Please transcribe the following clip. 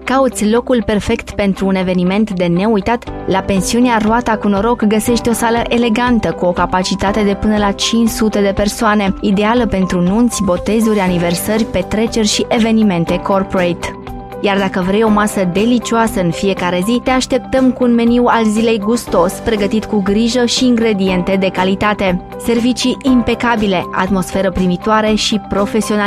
Cauți locul perfect pentru un eveniment de neuitat? La pensiunea Roata cu Noroc găsești o sală elegantă cu o capacitate de până la 500 de persoane, ideală pentru nunți, botezuri, aniversări, petreceri și evenimente corporate. Iar dacă vrei o masă delicioasă în fiecare zi, te așteptăm cu un meniu al zilei gustos, pregătit cu grijă și ingrediente de calitate. Servicii impecabile, atmosferă primitoare și profesionalism.